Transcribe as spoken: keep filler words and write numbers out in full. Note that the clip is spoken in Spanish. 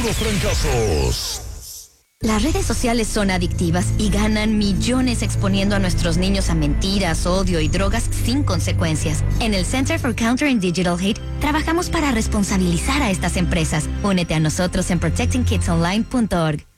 los trancazos. Las redes sociales son adictivas y ganan millones exponiendo a nuestros niños a mentiras, odio y drogas sin consecuencias. En el Center for Countering Digital Hate trabajamos para responsabilizar a estas empresas. Únete a nosotros en protecting kids online punto org.